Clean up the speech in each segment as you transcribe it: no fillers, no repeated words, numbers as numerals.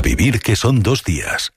vivir que son 2 días.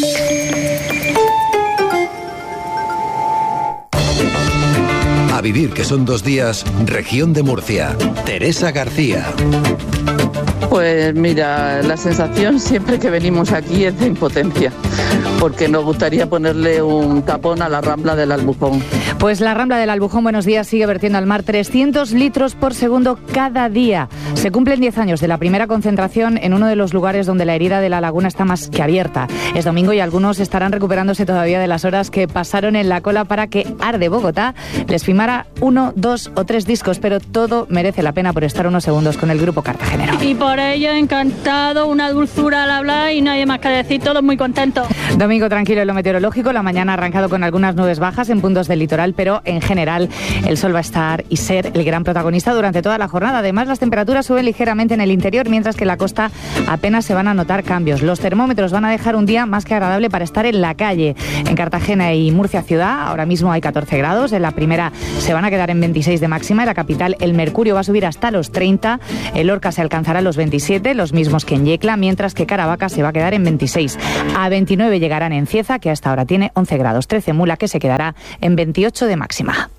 A vivir que son 2 días, región de Murcia. Teresa García. Pues mira, la sensación siempre que venimos aquí es de impotencia, porque nos gustaría ponerle un tapón a la Rambla del Albujón. Pues la Rambla del Albujón, buenos días, sigue vertiendo al mar 300 litros por segundo cada día. Se cumplen 10 años de la primera concentración en uno de los lugares donde la herida de la laguna está más que abierta. Es domingo y algunos estarán recuperándose todavía de las horas que pasaron en la cola para que Arde Bogotá les firmara 1, 2 o 3 discos, pero todo merece la pena por estar unos segundos con el grupo cartagenero. Y por ello encantado, una dulzura al hablar y nadie más que decir, todos muy contentos. Domingo tranquilo en lo meteorológico, la mañana ha arrancado con algunas nubes bajas en puntos del litoral, pero en general el sol va a estar y ser el gran protagonista durante toda la jornada. Además, las temperaturas suben ligeramente en el interior, mientras que en la costa apenas se van a notar cambios. Los termómetros van a dejar un día más que agradable para estar en la calle. En Cartagena y Murcia ciudad ahora mismo hay 14 grados, en la primera se van a quedar en 26 de máxima, en la capital el mercurio va a subir hasta los 30, en Lorca se alcanzará los 27, los mismos que en Yecla, mientras que Caravaca se va a quedar en 26. A 29 llegarán en Cieza, que hasta ahora tiene 11 grados, 13 Mula, que se quedará en 28 de máxima.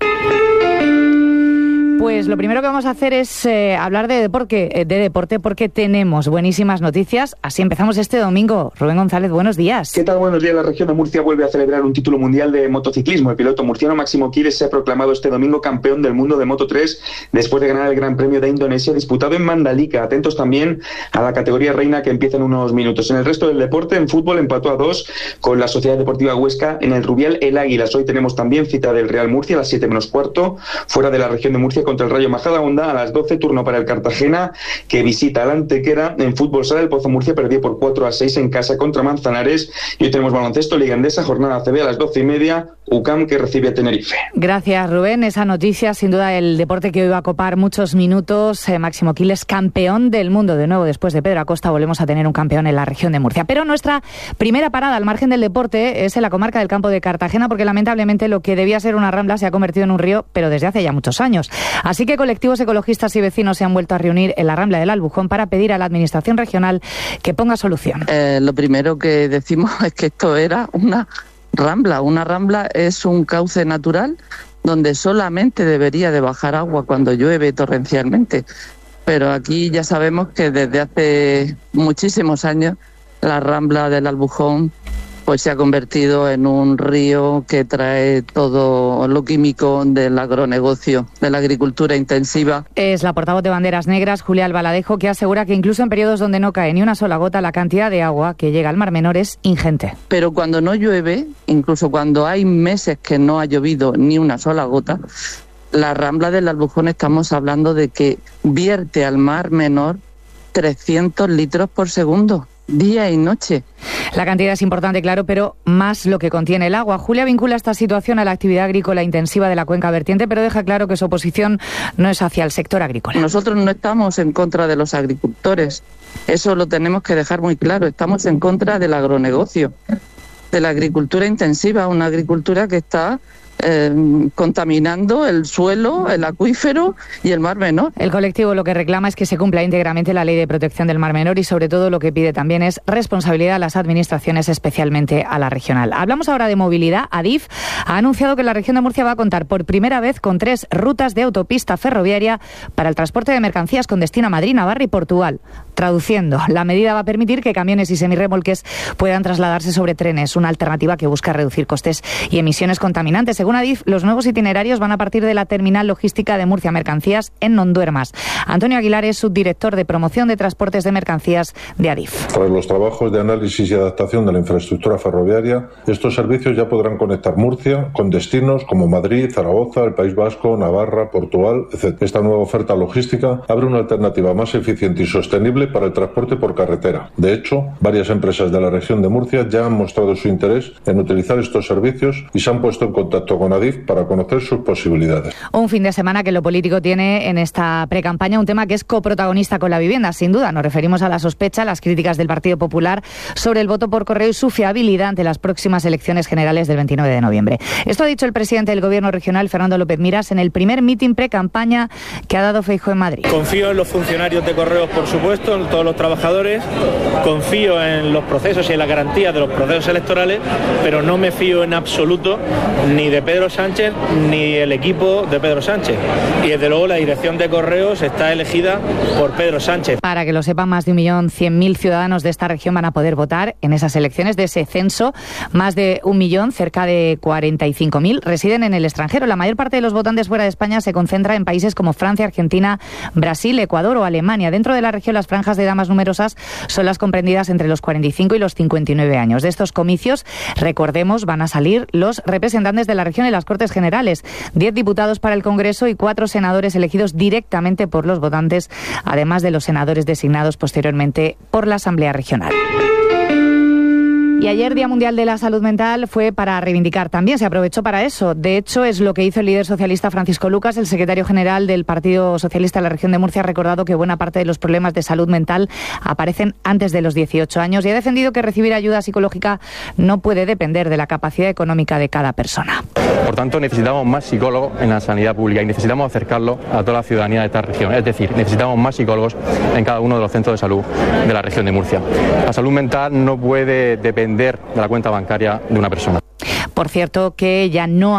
Pues lo primero que vamos a hacer es hablar de deporte porque tenemos buenísimas noticias. Así empezamos este domingo. Rubén González, buenos días. ¿Qué tal? Buenos días. La región de Murcia vuelve a celebrar un título mundial de motociclismo. El piloto murciano Máximo Quiles se ha proclamado este domingo campeón del mundo de Moto3 después de ganar el Gran Premio de Indonesia disputado en Mandalika. Atentos también a la categoría reina que empieza en unos minutos. En el resto del deporte, en fútbol empató a 2 con la Sociedad Deportiva Huesca en el Rubial El Águilas. Hoy tenemos también cita del Real Murcia a las 7 menos cuarto, fuera de la región de Murcia contra el Rayo Majadahonda. A las 12, turno para el Cartagena, que visita al Antequera. En fútbol sala, el Pozo Murcia perdió por 4-6 en casa contra Manzanares. Y hoy tenemos baloncesto, Liga Endesa, jornada ACB a las 12:30, UCAM que recibe a Tenerife. Gracias, Rubén. Esa noticia, sin duda, el deporte que hoy va a copar muchos minutos. Máximo Quiles, campeón del mundo. De nuevo, después de Pedro Acosta, volvemos a tener un campeón en la región de Murcia. Pero nuestra primera parada, al margen del deporte, es en la comarca del Campo de Cartagena, porque lamentablemente lo que debía ser una rambla se ha convertido en un río, pero desde hace ya muchos años. Así que colectivos ecologistas y vecinos se han vuelto a reunir en la Rambla del Albujón para pedir a la Administración regional que ponga solución. Lo primero que decimos es que esto era una rambla. Una rambla es un cauce natural donde solamente debería de bajar agua cuando llueve torrencialmente. Pero aquí ya sabemos que desde hace muchísimos años la Rambla del Albujón pues se ha convertido en un río que trae todo lo químico del agronegocio, de la agricultura intensiva. Es la portavoz de Banderas Negras, Julia Albaladejo, que asegura que incluso en periodos donde no cae ni una sola gota, la cantidad de agua que llega al Mar Menor es ingente. Pero cuando no llueve, incluso cuando hay meses que no ha llovido ni una sola gota, la Rambla del Albujón estamos hablando de que vierte al Mar Menor 300 litros por segundo. Día y noche. La cantidad es importante, claro, pero más lo que contiene el agua. Julia vincula esta situación a la actividad agrícola intensiva de la cuenca vertiente, pero deja claro que su oposición no es hacia el sector agrícola. Nosotros no estamos en contra de los agricultores, eso lo tenemos que dejar muy claro. Estamos en contra del agronegocio, de la agricultura intensiva, una agricultura que está contaminando el suelo, el acuífero y el Mar Menor. El colectivo lo que reclama es que se cumpla íntegramente la Ley de Protección del Mar Menor y sobre todo lo que pide también es responsabilidad a las administraciones, especialmente a la regional. Hablamos ahora de movilidad. Adif ha anunciado que la región de Murcia va a contar por primera vez con 3 rutas de autopista ferroviaria para el transporte de mercancías con destino a Madrid, Navarra y Portugal. Traduciendo, la medida va a permitir que camiones y semirremolques puedan trasladarse sobre trenes, una alternativa que busca reducir costes y emisiones contaminantes. Según Adif, los nuevos itinerarios van a partir de la terminal logística de Murcia Mercancías en Nonduermas. Antonio Aguilar es subdirector de promoción de transportes de mercancías de Adif. Tras los trabajos de análisis y adaptación de la infraestructura ferroviaria, estos servicios ya podrán conectar Murcia con destinos como Madrid, Zaragoza, el País Vasco, Navarra, Portugal, etc. Esta nueva oferta logística abre una alternativa más eficiente y sostenible para el transporte por carretera. De hecho, varias empresas de la región de Murcia ya han mostrado su interés en utilizar estos servicios y se han puesto en contacto con Adif para conocer sus posibilidades. Un fin de semana que lo político tiene en esta precampaña un tema que es coprotagonista con la vivienda, sin duda. Nos referimos a la sospecha, las críticas del Partido Popular sobre el voto por correo y su fiabilidad ante las próximas elecciones generales del 29 de noviembre. Esto ha dicho el presidente del Gobierno regional, Fernando López Miras, en el primer mitin precampaña que ha dado Feijóo en Madrid. Confío en los funcionarios de correos, por supuesto, en todos los trabajadores, confío en los procesos y en la garantía de los procesos electorales, pero no me fío en absoluto ni de Pedro Sánchez ni el equipo de Pedro Sánchez. Y desde luego la dirección de correos está elegida por Pedro Sánchez. Para que lo sepan, más de 1.100.000 ciudadanos de esta región van a poder votar en esas elecciones. De ese censo, más de 1 millón, cerca de 45.000, residen en el extranjero. La mayor parte de los votantes fuera de España se concentra en países como Francia, Argentina, Brasil, Ecuador o Alemania. Dentro de la región, las franjas de edad más numerosas son las comprendidas entre los 45 y los 59 años. De estos comicios, recordemos, van a salir los representantes de la región en las Cortes Generales, 10 diputados para el Congreso y 4 senadores elegidos directamente por los votantes, además de los senadores designados posteriormente por la Asamblea Regional. Y ayer, Día Mundial de la Salud Mental, fue para reivindicar también, se aprovechó para eso. De hecho, es lo que hizo el líder socialista Francisco Lucas. El secretario general del Partido Socialista de la región de Murcia ha recordado que buena parte de los problemas de salud mental aparecen antes de los 18 años y ha defendido que recibir ayuda psicológica no puede depender de la capacidad económica de cada persona. Por tanto, necesitamos más psicólogos en la sanidad pública y necesitamos acercarlo a toda la ciudadanía de esta región. Es decir, necesitamos más psicólogos en cada uno de los centros de salud de la región de Murcia. La salud mental no puede depender de la cuenta bancaria de una persona. Por cierto, que ya no